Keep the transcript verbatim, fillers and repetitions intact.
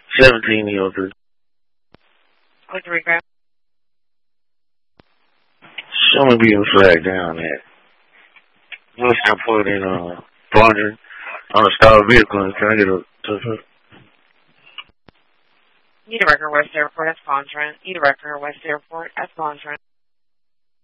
seventeen E O three. What's the regret? Show me being flagged down at. Once I put in uh, laundry on a stalled vehicle, can I get a tough? Need a record West Airport at Sponsoring. Need a record West Airport at Sponsoring.